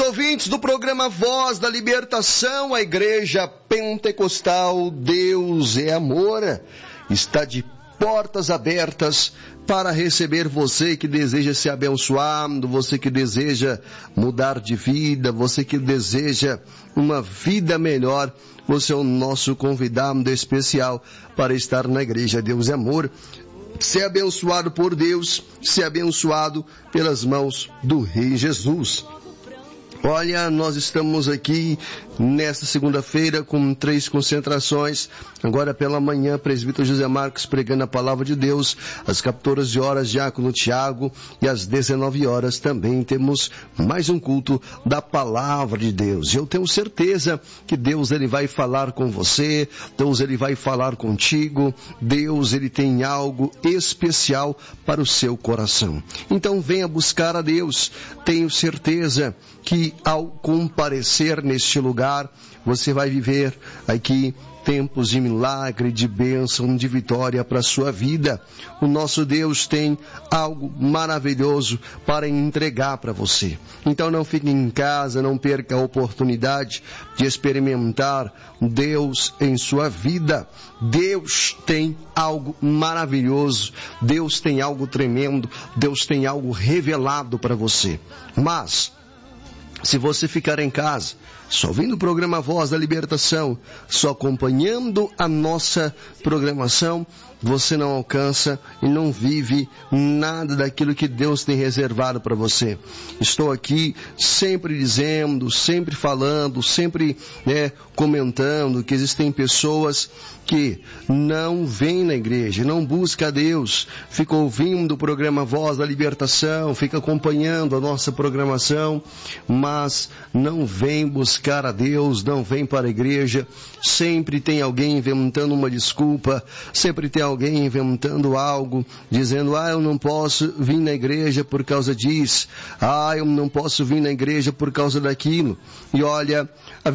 ouvintes do programa Voz da Libertação, a Igreja Pentecostal Deus é Amor está de portas abertas para receber você que deseja ser abençoado, você que deseja mudar de vida, você que deseja uma vida melhor. Você é o nosso convidado especial para estar na Igreja Deus é Amor, ser abençoado por Deus, ser abençoado pelas mãos do Rei Jesus. Olha, nós estamos aqui nesta segunda-feira com 3 concentrações. Agora pela manhã, presbítero José Marcos pregando a palavra de Deus. Às 14 horas, diácono Tiago. E às 19 horas também temos mais um culto da palavra de Deus. Eu tenho certeza que Deus ele vai falar com você. Deus ele vai falar contigo. Deus ele tem algo especial para o seu coração. Então venha buscar a Deus. Tenho certeza que ao comparecer neste lugar, você vai viver aqui tempos de milagre, de bênção, de vitória para a sua vida. O nosso Deus tem algo maravilhoso para entregar para você. Então não fique em casa, não perca a oportunidade de experimentar Deus em sua vida. Deus tem algo maravilhoso, Deus tem algo tremendo, Deus tem algo revelado para você. Mas se você ficar em casa, só ouvindo o programa Voz da Libertação, só acompanhando a nossa programação, você não alcança e não vive nada daquilo que Deus tem reservado para você. Estou aqui sempre dizendo, sempre falando, sempre comentando que existem pessoas que não vêm na igreja, não buscam a Deus, ficam ouvindo o programa Voz da Libertação, ficam acompanhando a nossa programação, mas não vêm buscar a Deus, não vêm para a igreja. Sempre tem alguém inventando uma desculpa, sempre tem alguém inventando algo, dizendo, eu não posso vir na igreja por causa disso, eu não posso vir na igreja por causa daquilo. E olha, a